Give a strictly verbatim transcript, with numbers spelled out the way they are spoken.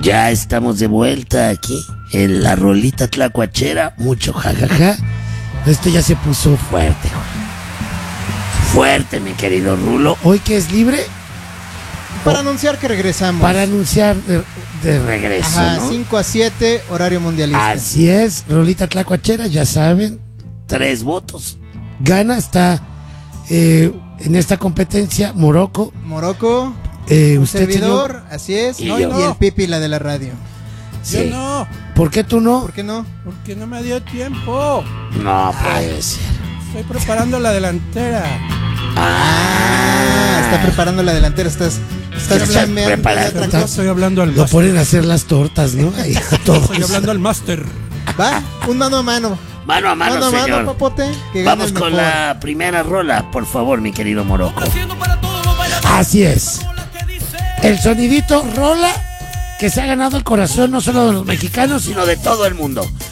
Ya estamos de vuelta aquí en la rolita tlacuachera. Mucho jajaja. Esto ya se puso fuerte, fuerte, mi querido Rulo. Hoy que es libre. Para anunciar que regresamos. Para anunciar de, de regreso. Ajá, ¿no? cinco a siete, horario mundialista. Así es, rolita tlacuachera, ya saben. Tres votos. Gana, está eh, en esta competencia Morocco. Morocco, Eh, un usted, servidor, señor. así es. Y Y, yo. el Pipi, la de la radio. Sí. Yo no, ¿Por qué tú no? ¿Por qué no? porque no me dio tiempo. No puede ser. Estoy preparando la delantera. Ah, está preparando la delantera. Estás, estás Está chameando de preparando. otra Está- cosa. Estoy hablando al Lo máster. ponen a hacer las tortas, ¿no? Ahí a todos. Estoy hablando al máster. Va, un mano a mano. Mano a mano, Mano a mano, señor. papote. Que gane Vamos el con mejor. la primera rola, por favor, mi querido Morocco. Así es. El sonidito rola que se ha ganado el corazón no solo de los mexicanos, sino de todo el mundo.